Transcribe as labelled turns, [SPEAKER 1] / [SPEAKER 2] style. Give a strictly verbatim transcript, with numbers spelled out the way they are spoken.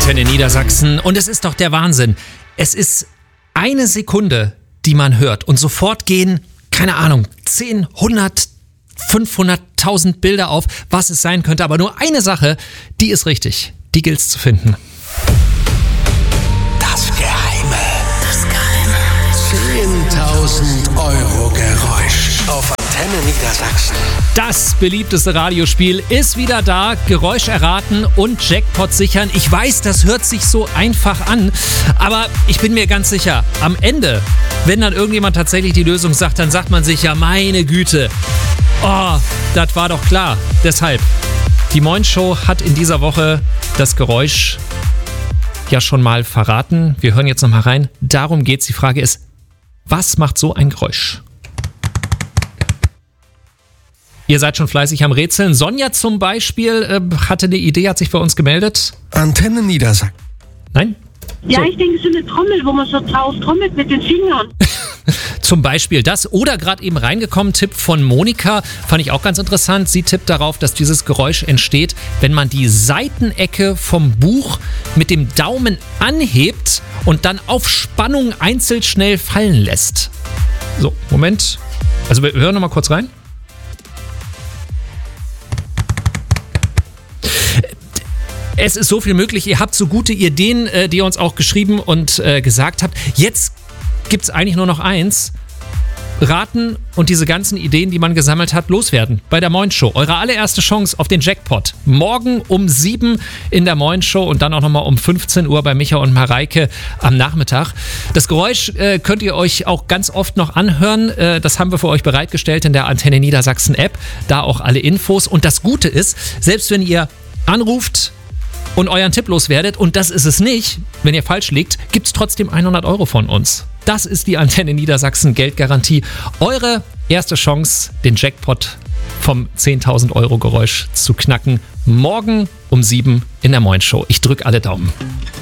[SPEAKER 1] Antenne Niedersachsen. Und es ist doch der Wahnsinn. Es ist eine Sekunde, die man hört. Und sofort gehen, keine Ahnung, zehn, hundert, fünfhunderttausend Bilder auf, was es sein könnte. Aber nur eine Sache, die ist richtig. Die gilt's zu finden.
[SPEAKER 2] Das Geheime. Das Geheime. zehntausend Euro Geräusch auf Antenne Niedersachsen.
[SPEAKER 1] Das beliebteste Radiospiel ist wieder da. Geräusch erraten und Jackpot sichern. Ich weiß, das hört sich so einfach an, aber ich bin mir ganz sicher, am Ende, wenn dann irgendjemand tatsächlich die Lösung sagt, dann sagt man sich ja, meine Güte, oh, das war doch klar. Deshalb, die Moin Show hat in dieser Woche das Geräusch ja schon mal verraten. Wir hören jetzt noch mal rein. Darum geht's. Die Frage ist, was macht so ein Geräusch? Ihr seid schon fleißig am Rätseln. Sonja zum Beispiel äh, hatte eine Idee, hat sich bei uns gemeldet.
[SPEAKER 2] Antenne Niedersachsen.
[SPEAKER 1] Nein?
[SPEAKER 3] Ja,
[SPEAKER 1] So.
[SPEAKER 3] ich denke, so eine Trommel, wo man so drauf trommelt mit den Fingern.
[SPEAKER 1] Zum Beispiel das oder gerade eben reingekommen, Tipp von Monika, fand ich auch ganz interessant. Sie tippt darauf, dass dieses Geräusch entsteht, wenn man die Seitenecke vom Buch mit dem Daumen anhebt und dann auf Spannung einzeln schnell fallen lässt. So, Moment. Also wir hören noch mal kurz rein. Es ist so viel möglich. Ihr habt so gute Ideen, äh, die ihr uns auch geschrieben und äh, gesagt habt. Jetzt gibt es eigentlich nur noch eins. Raten und diese ganzen Ideen, die man gesammelt hat, loswerden bei der Moin Show. Eure allererste Chance auf den Jackpot. Morgen um sieben in der Moin Show und dann auch nochmal um fünfzehn Uhr bei Micha und Mareike am Nachmittag. Das Geräusch äh, könnt ihr euch auch ganz oft noch anhören. Äh, das haben wir für euch bereitgestellt in der Antenne Niedersachsen App. Da auch alle Infos. Und das Gute ist, selbst wenn ihr anruft und euren Tipp loswerdet, und das ist es nicht, wenn ihr falsch liegt, gibt es trotzdem hundert Euro von uns. Das ist die Antenne Niedersachsen Geldgarantie. Eure erste Chance, den Jackpot vom zehntausend Euro Geräusch zu knacken. Morgen um sieben in der Moin Show. Ich drücke alle Daumen.